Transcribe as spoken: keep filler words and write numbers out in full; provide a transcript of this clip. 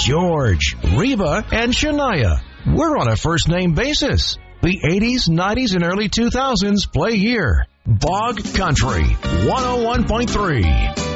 George, Reba, and Shania. We're on a first-name basis. The eighties, nineties, and early two thousands play here. Bog Country, one oh one point three.